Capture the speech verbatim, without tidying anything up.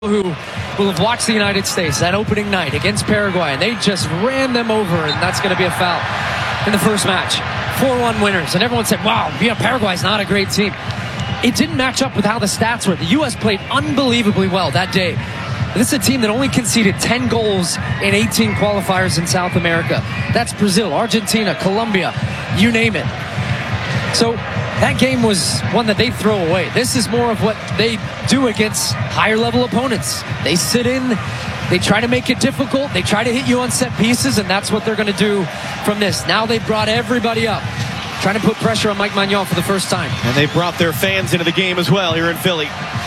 who will have watched the United States that opening night against Paraguay, and they just ran them over, and that's going to be a foul in the first match. four one winners, and everyone said, wow, yeah, Paraguay's not a great team. It didn't match up with how the stats were. The U S played unbelievably well that day. This is a team that only conceded ten goals in eighteen qualifiers in South America. That's Brazil, Argentina, Colombia, you name it. So that game was one that they throw away. This is more of what they do against higher level opponents. They sit in, they try to make it difficult, they try to hit you on set pieces, and that's what they're going to do from this. Now they've brought everybody up, trying to put pressure on Mike Maignan for the first time. And they brought their fans into the game as well here in Philly.